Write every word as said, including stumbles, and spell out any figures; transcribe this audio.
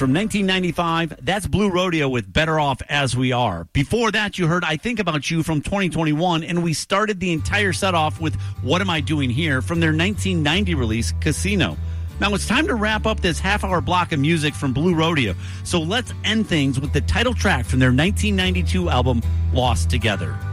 From nineteen ninety-five, that's Blue Rodeo with Better Off As We Are. Before that, you heard I Think About You from twenty twenty-one, and we started the entire set off with What Am I Doing Here from their nineteen ninety release, Casino. Now, it's time to wrap up this half-hour block of music from Blue Rodeo, so let's end things with the title track from their nineteen ninety-two album, Lost Together.